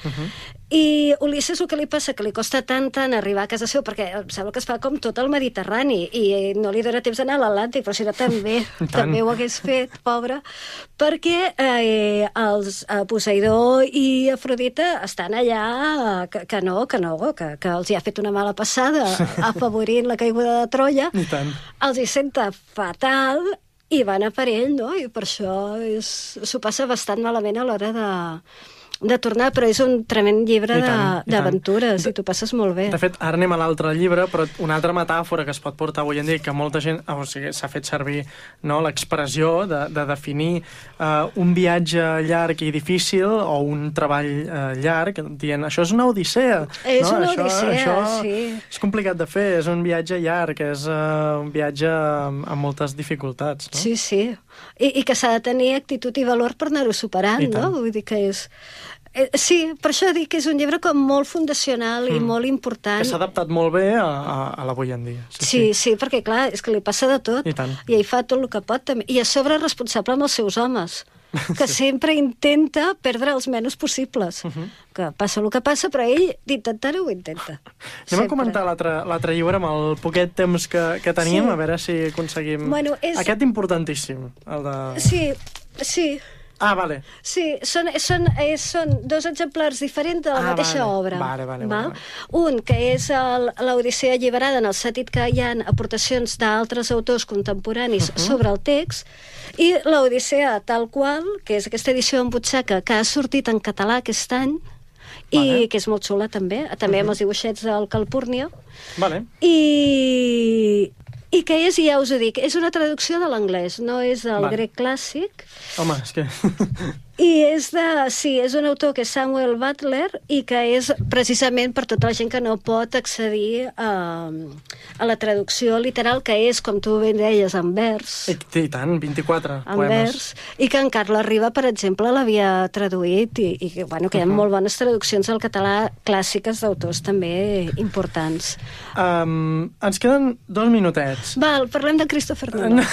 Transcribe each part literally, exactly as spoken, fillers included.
Uh-huh. I Ulisses el que li passa, que li costa tant tant arribar a casa seu, perquè em sembla que es fa com tot el Mediterrani, i no li dona temps d'anar a l'Atlàntic, però si no també, també ho hagués fet, pobre, perquè eh, els eh, Poseidó i Afrodita estan allà, que, que no, que no, que, que els hi ha fet una mala passada, afavorint la caiguda de Troia, I tant. els hi senta fatal, i van a per ell, no? I per això s'ho passa bastant malament a l'hora de... de tornar, però és un tremend llibre d'aventures, i t'ho passes molt bé. De fet, ara anem a l'altre llibre, però una altra metàfora que es pot portar avui en dia, que molta gent, o sigui, s'ha fet servir, no, l'expressió de, de definir uh, un viatge llarg i difícil o un treball uh, llarg, dient, això és una odissea. És no? una això, odissea, això sí. És complicat de fer, és un viatge llarg, és uh, un viatge amb, amb moltes dificultats. No? Sí, sí. I, i que s'ha de tenir actitud i valor per anar-ho superant, no? Vull dir que és... Eh, sí, per això dic que és un llibre com molt fundacional mm. i molt important. Que s'ha adaptat molt bé a, a, a l'avui en dia. Sí, sí, sí, perquè clar, és que li passa de tot. I tant. I ell fa tot el que pot també. I a sobre és responsable amb els seus homes, que sí. sempre intenta perdre els menys possibles. Uh -huh. Que passa el que passa, però ell d'intentar-ho ho intenta. Anem sempre. a comentar l'altre llibre amb el poquet temps que, que tenim, sí. a veure si aconseguim... Bueno, és... Aquest importantíssim, el de... Sí, sí. Ah, vale. Sí, són, són, eh, són dos exemplars diferents de la ah, mateixa vale. obra. Vale, vale, val? vale. Un, que és l'Odissea alliberada, en el sentit que hi ha aportacions d'altres autors contemporanis uh -huh. sobre el text, i l'Odissea tal qual, que és aquesta edició en butxaca que ha sortit en català aquest any, vale. I que és molt xula també, també uh -huh. amb els dibuixets del Calpurnia. Vale. I... I que és, ja us ho dic, és una traducció de l'anglès, no és del vale. grec clàssic. Home, és que... I és de... Sí, és un autor que és Samuel Butler i que és precisament per tota la gent que no pot accedir a, a la traducció literal, que és, com tu ben deies, en vers. I, i tant, vint-i-quatre en poemes. vers. I que en Carles Riba, per exemple, l'havia traduït i, i bueno, que hi ha uh -huh. molt bones traduccions al català clàssiques d'autors també importants. Um, ens queden dos minutets. Val, parlem de Christopher Nolan.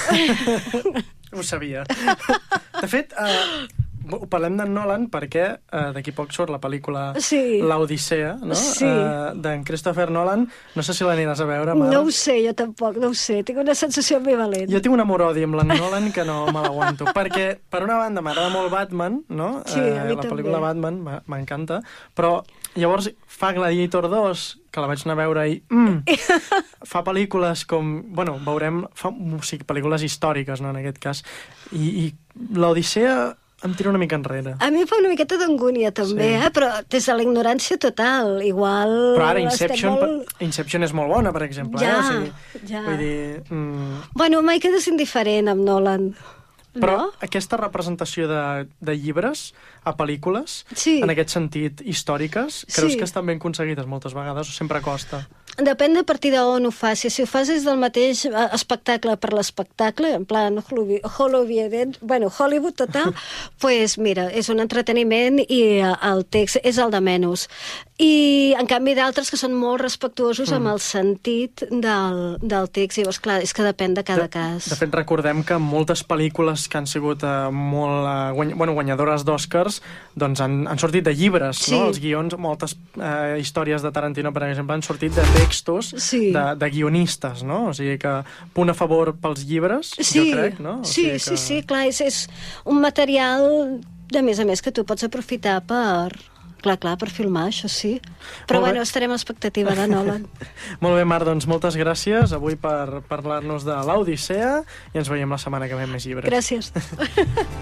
Ho sabia. De fet... Uh, parlem d'en Nolan perquè uh, d'aquí poc surt la pel·lícula sí. L'Odissea, no? Sí. Uh, d'en Christopher Nolan. No sé si l'aniràs a veure, Mar. No ho sé, jo tampoc, no ho sé. Tinc una sensació ambivalent. Jo tinc un amor-odi amb l'en Nolan que no me l'aguanto. Perquè, per una banda, m'agrada molt Batman, no? Sí, a mi uh, la també. pel·lícula Batman m'encanta, però llavors fa Gladiator dos, que la vaig anar a veure i... Mm, fa pel·lícules com... Bueno, veurem... Fa, o sigui, pel·lícules històriques, no?, en aquest cas. I, i l'Odissea... em tira una mica enrere. A mi em fa una miqueta d'angúnia, també, sí. eh? Però des de la ignorància total, igual... Però ara Inception, molt... Inception és molt bona, per exemple. Ja, eh? O sigui, ja. Vull dir... Mm... Bueno, mai quedes indiferent amb Nolan. Però no? aquesta representació de, de llibres a pel·lícules, sí. en aquest sentit, històriques, creus sí. que estan ben aconseguides moltes vegades o sempre costa? Depèn de partir d'on ho facis. Si ho fas des del mateix espectacle per l'espectacle, en plan Hollywood, bueno, Hollywood total, pues mira, és un entreteniment i el text és el de menys. I, en canvi, d'altres que són molt respectuosos mm. amb el sentit del, del text. I llavors, clar, és que depèn de cada de, cas. De fet, recordem que moltes pel·lícules que han sigut uh, molt uh, guany, bueno, guanyadores d'Oscars doncs han, han sortit de llibres, sí. no? Els guions, moltes uh, històries de Tarantino, per exemple, han sortit de textos sí. de, de guionistes, no? O sigui que punt a favor pels llibres, sí. jo crec, no? O sí, sigui que... sí, sí, clar, és, és un material, de més a més, que tu pots aprofitar per... Clar, clar, per filmar, això sí. Però, bueno, estarem a expectativa de Nolan. Molt bé, Mar, doncs moltes gràcies avui per parlar-nos de l'Odissea i ens veiem la setmana que ve amb més llibres. Gràcies.